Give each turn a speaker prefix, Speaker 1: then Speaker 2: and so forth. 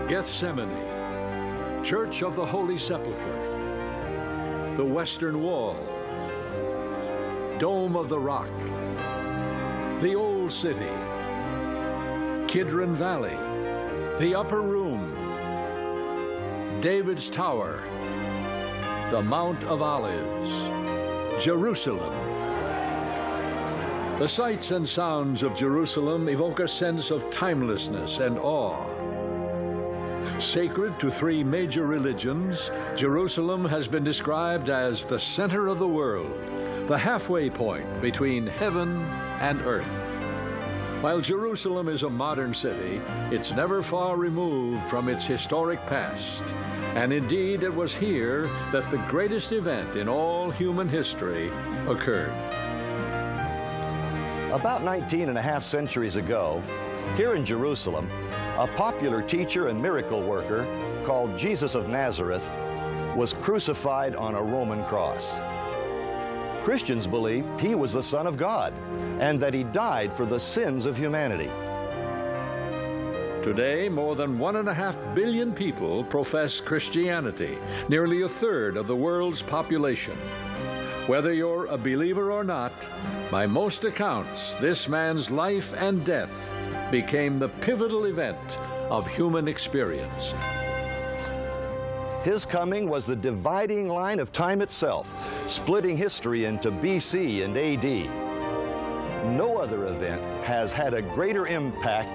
Speaker 1: Gethsemane, Church of the Holy Sepulchre, the Western Wall, Dome of the Rock, the Old City, Kidron Valley, the Upper Room, David's Tower, the Mount of Olives, Jerusalem. The sights and sounds of Jerusalem evoke a sense of timelessness and awe. Sacred to three major religions, Jerusalem has been described as the center of the world, the halfway point between heaven and earth. While Jerusalem is a modern city, it's never far removed from its historic past. And indeed, it was here that the greatest event in all human history occurred.
Speaker 2: About 19.5 centuries ago, here in Jerusalem, a popular teacher and miracle worker called Jesus of Nazareth was crucified on a Roman cross. Christians believe he was the Son of God and that he died for the sins of humanity.
Speaker 1: Today, more than 1.5 billion people profess Christianity, nearly a third of the world's population. Whether you're a believer or not, by most accounts, this man's life and death became the pivotal event of human experience.
Speaker 2: His coming was the dividing line of time itself, splitting history into BC and AD. No other event has had a greater impact